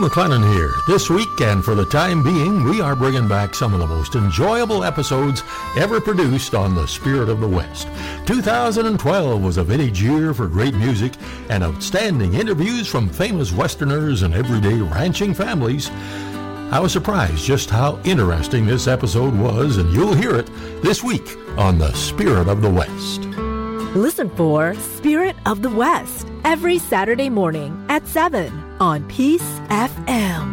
McClellan here. This week, and for the time being, we are bringing back some of the most enjoyable episodes ever produced on The Spirit of the West. 2012 was a vintage year for great music and outstanding interviews from famous Westerners and everyday ranching families. I was surprised just how interesting this episode was, and you'll hear it this week on The Spirit of the West. Listen for Spirit of the West every Saturday morning at 7 on Peace FM.